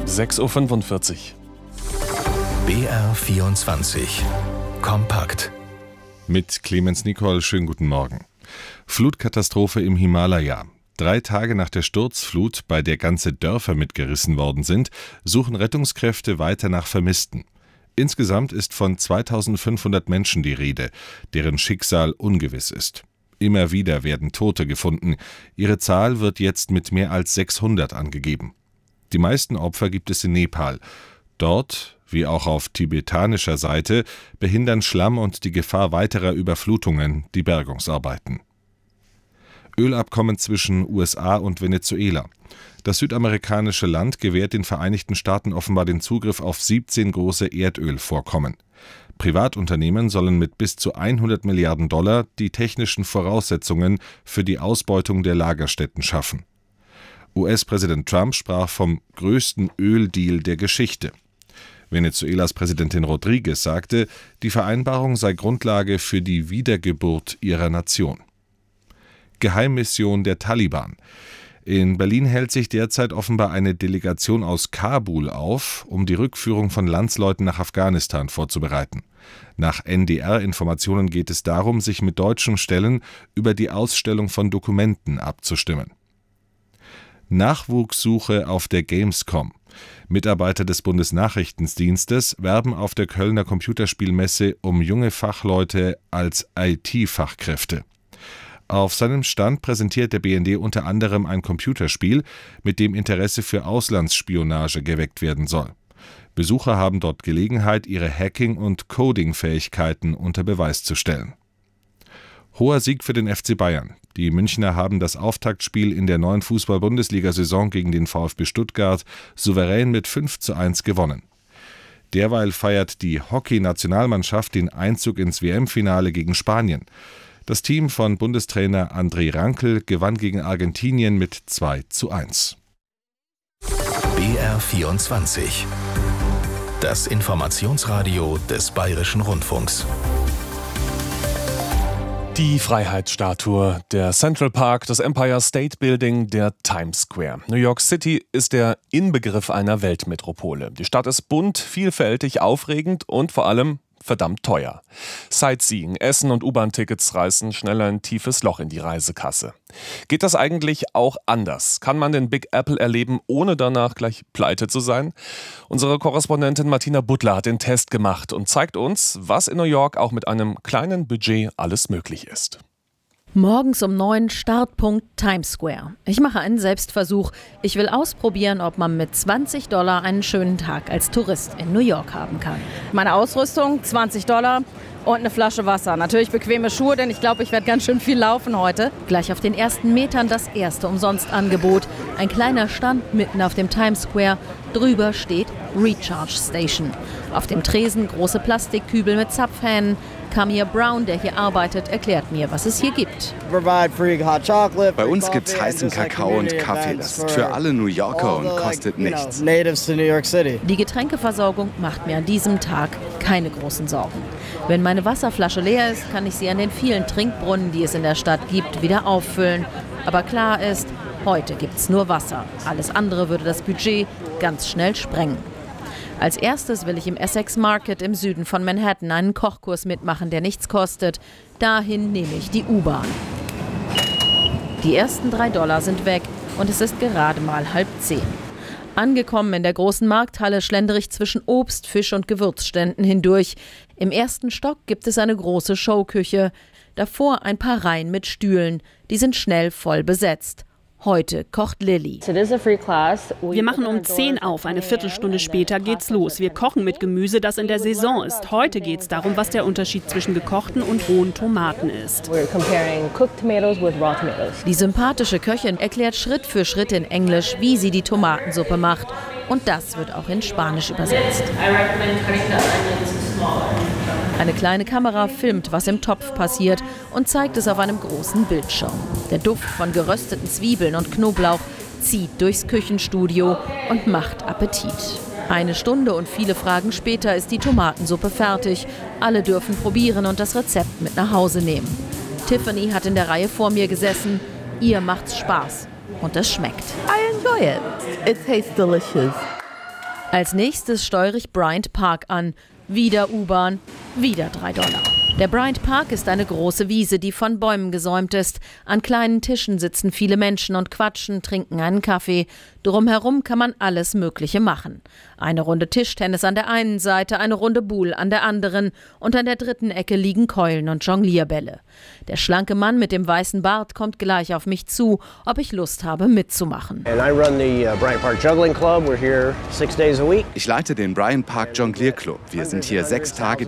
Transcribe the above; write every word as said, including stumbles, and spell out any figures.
sechs Uhr fünfundvierzig. B R vierundzwanzig. Kompakt. Mit Clemens Nicol, schönen guten Morgen. Flutkatastrophe im Himalaya. Drei Tage nach der Sturzflut, bei der ganze Dörfer mitgerissen worden sind, suchen Rettungskräfte weiter nach Vermissten. Insgesamt ist von zweitausendfünfhundert Menschen die Rede, deren Schicksal ungewiss ist. Immer wieder werden Tote gefunden. Ihre Zahl wird jetzt mit mehr als sechshundert angegeben. Die meisten Opfer gibt es in Nepal. Dort, wie auch auf tibetanischer Seite, behindern Schlamm und die Gefahr weiterer Überflutungen die Bergungsarbeiten. Ölabkommen zwischen U S A und Venezuela. Das südamerikanische Land gewährt den Vereinigten Staaten offenbar den Zugriff auf siebzehn große Erdölvorkommen. Privatunternehmen sollen mit bis zu hundert Milliarden Dollar die technischen Voraussetzungen für die Ausbeutung der Lagerstätten schaffen. U S-Präsident Trump sprach vom größten Öldeal der Geschichte. Venezuelas Präsidentin Rodriguez sagte, die Vereinbarung sei Grundlage für die Wiedergeburt ihrer Nation. Geheimmission der Taliban. In Berlin hält sich derzeit offenbar eine Delegation aus Kabul auf, um die Rückführung von Landsleuten nach Afghanistan vorzubereiten. Nach N D R-Informationen geht es darum, sich mit deutschen Stellen über die Ausstellung von Dokumenten abzustimmen. Nachwuchssuche auf der Gamescom. Mitarbeiter des Bundesnachrichtendienstes werben auf der Kölner Computerspielmesse um junge Fachleute als I T-Fachkräfte. Auf seinem Stand präsentiert der B N D unter anderem ein Computerspiel, mit dem Interesse für Auslandsspionage geweckt werden soll. Besucher haben dort Gelegenheit, ihre Hacking- und Coding-Fähigkeiten unter Beweis zu stellen. Hoher Sieg für den F C Bayern. Die Münchner haben das Auftaktspiel in der neuen Fußball-Bundesliga-Saison gegen den VfB Stuttgart souverän mit fünf zu eins gewonnen. Derweil feiert die Hockey-Nationalmannschaft den Einzug ins W M-Finale gegen Spanien. Das Team von Bundestrainer André Rankel gewann gegen Argentinien mit zwei zu eins. B R vierundzwanzig. Das Informationsradio des Bayerischen Rundfunks. Die Freiheitsstatue, der Central Park, das Empire State Building, der Times Square. New York City ist der Inbegriff einer Weltmetropole. Die Stadt ist bunt, vielfältig, aufregend und vor allem verdammt teuer. Sightseeing, Essen und U-Bahn-Tickets reißen schnell ein tiefes Loch in die Reisekasse. Geht das eigentlich auch anders? Kann man den Big Apple erleben, ohne danach gleich pleite zu sein? Unsere Korrespondentin Martina Butler hat den Test gemacht und zeigt uns, was in New York auch mit einem kleinen Budget alles möglich ist. Morgens um neun, Startpunkt Times Square. Ich mache einen Selbstversuch. Ich will ausprobieren, ob man mit zwanzig Dollar einen schönen Tag als Tourist in New York haben kann. Meine Ausrüstung, zwanzig Dollar und eine Flasche Wasser. Natürlich bequeme Schuhe, denn ich glaube, ich werde ganz schön viel laufen heute. Gleich auf den ersten Metern das erste Umsonstangebot. Ein kleiner Stand mitten auf dem Times Square. Drüber steht Recharge Station. Auf dem Tresen große Plastikkübel mit Zapfhähnen. Kamir Brown, der hier arbeitet, erklärt mir, was es hier gibt. Bei uns gibt es heißen Kakao und Kaffee. Das ist für alle New Yorker und kostet nichts. Die Getränkeversorgung macht mir an diesem Tag keine großen Sorgen. Wenn meine Wasserflasche leer ist, kann ich sie an den vielen Trinkbrunnen, die es in der Stadt gibt, wieder auffüllen. Aber klar ist, heute gibt es nur Wasser. Alles andere würde das Budget ganz schnell sprengen. Als erstes will ich im Essex Market im Süden von Manhattan einen Kochkurs mitmachen, der nichts kostet. Dahin nehme ich die U-Bahn. Die ersten drei Dollar sind weg und es ist gerade mal halb zehn. Angekommen in der großen Markthalle schlendere ich zwischen Obst-, Fisch- und Gewürzständen hindurch. Im ersten Stock gibt es eine große Showküche. Davor ein paar Reihen mit Stühlen. Die sind schnell voll besetzt. Heute kocht Lilly. Wir machen um zehn auf, eine Viertelstunde später geht's los. Wir kochen mit Gemüse, das in der Saison ist. Heute geht's darum, was der Unterschied zwischen gekochten und rohen Tomaten ist. Die sympathische Köchin erklärt Schritt für Schritt in Englisch, wie sie die Tomatensuppe macht. Und das wird auch in Spanisch übersetzt. Eine kleine Kamera filmt, was im Topf passiert und zeigt es auf einem großen Bildschirm. Der Duft von gerösteten Zwiebeln und Knoblauch zieht durchs Küchenstudio und macht Appetit. Eine Stunde und viele Fragen später ist die Tomatensuppe fertig. Alle dürfen probieren und das Rezept mit nach Hause nehmen. Tiffany hat in der Reihe vor mir gesessen. Ihr macht's Spaß. Und es schmeckt. I enjoy it. It tastes delicious. Als nächstes steuere ich Bryant Park an. Wieder U-Bahn, wieder drei Dollar. Der Bryant Park ist eine große Wiese, die von Bäumen gesäumt ist. An kleinen Tischen sitzen viele Menschen und quatschen, trinken einen Kaffee. Drumherum kann man alles Mögliche machen. Eine Runde Tischtennis an der einen Seite, eine Runde Boule an der anderen und an der dritten Ecke liegen Keulen und Jonglierbälle. Der schlanke Mann mit dem weißen Bart kommt gleich auf mich zu, ob ich Lust habe mitzumachen. Ich leite den Bryant Park Jonglier Club. Wir sind hier sechs Tage